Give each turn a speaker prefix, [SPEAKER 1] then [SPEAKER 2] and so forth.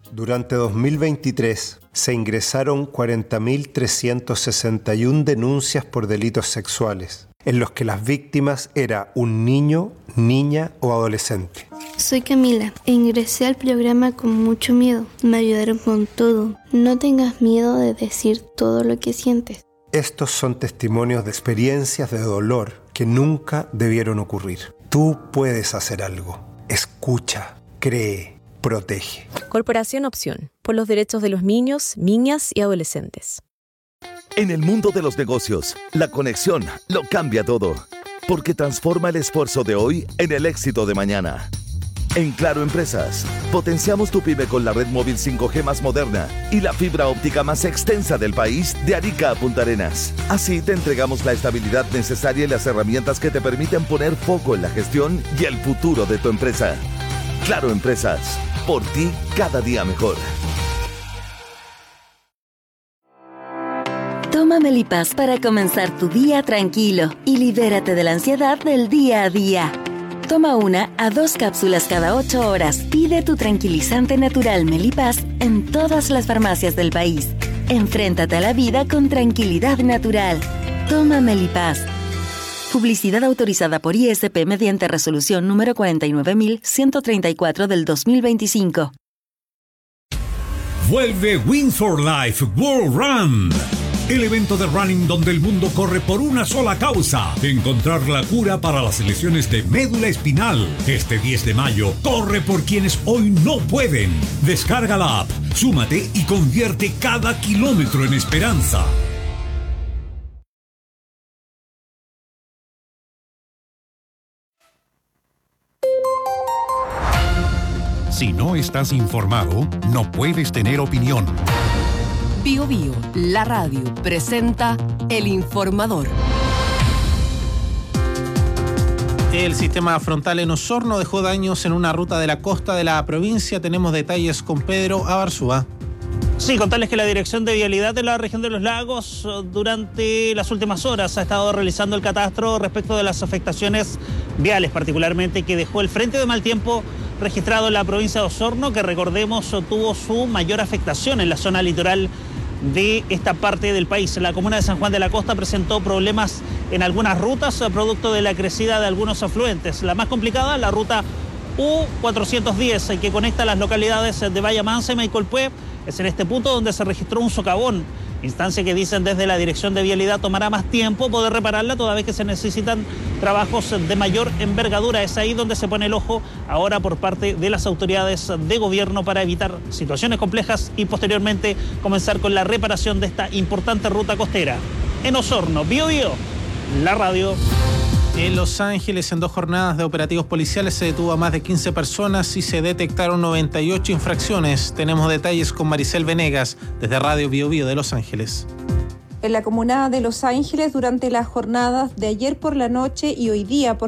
[SPEAKER 1] Durante 2023 se ingresaron 40.361 denuncias por delitos sexuales, en los que las víctimas eran un niño, niña o adolescente.
[SPEAKER 2] Soy Camila e ingresé al programa con mucho miedo. Me ayudaron con todo. No tengas miedo de decir todo lo que sientes.
[SPEAKER 1] Estos son testimonios de experiencias de dolor que nunca debieron ocurrir. Tú puedes hacer algo. Escucha, cree, protege.
[SPEAKER 3] Corporación Opción, por los derechos de los niños, niñas y adolescentes.
[SPEAKER 4] En el mundo de los negocios, la conexión lo cambia todo, porque transforma el esfuerzo de hoy en el éxito de mañana. En Claro Empresas, potenciamos tu pyme con la red móvil 5G más moderna y la fibra óptica más extensa del país, de Arica a Punta Arenas. Así te entregamos la estabilidad necesaria y las herramientas que te permiten poner foco en la gestión y el futuro de tu empresa. Claro Empresas, por ti cada día mejor.
[SPEAKER 5] Toma Melipaz para comenzar tu día tranquilo y libérate de la ansiedad del día a día. Toma 1 a 2 cápsulas cada 8 horas. Pide tu tranquilizante natural Melipaz en todas las farmacias del país. Enfréntate a la vida con tranquilidad natural. Toma Melipaz. Publicidad autorizada por ISP mediante resolución número 49.134 del 2025.
[SPEAKER 6] Vuelve Wings for Life World Run. El evento de running donde el mundo corre por una sola causa: encontrar la cura para las lesiones de médula espinal. Este 10 de mayo, corre por quienes hoy no pueden. Descarga la app, súmate y convierte cada kilómetro en esperanza. Si no estás informado, no puedes tener opinión.
[SPEAKER 7] Bío Bío, la radio, presenta El Informador.
[SPEAKER 8] El sistema frontal en Osorno dejó daños en una ruta de la costa de la provincia. Tenemos detalles con Pedro Abarzúa.
[SPEAKER 9] Sí, contarles que la Dirección de Vialidad de la región de los Lagos durante las últimas horas ha estado realizando el catastro respecto de las afectaciones viales, particularmente que dejó el frente de mal tiempo registrado en la provincia de Osorno, que recordemos tuvo su mayor afectación en la zona litoral de esta parte del país. La comuna de San Juan de la Costa presentó problemas en algunas rutas producto de la crecida de algunos afluentes. La más complicada, la ruta U410, que conecta las localidades de Bahía Mansa y Maicolpué, es en este punto donde se registró un socavón, instancia que dicen desde la Dirección de Vialidad tomará más tiempo poder repararla, toda vez que se necesitan trabajos de mayor envergadura. Es ahí donde se pone el ojo ahora por parte de las autoridades de gobierno para evitar situaciones complejas y posteriormente comenzar con la reparación de esta importante ruta costera. En Osorno, Bío Bío, la radio.
[SPEAKER 8] En Los Ángeles, en 2 jornadas de operativos policiales, se detuvo a más de 15 personas y se detectaron 98 infracciones. Tenemos detalles con Maricel Venegas, desde Radio Bío Bío de Los Ángeles.
[SPEAKER 10] En la comuna de Los Ángeles, durante las jornadas de ayer por la noche y hoy día por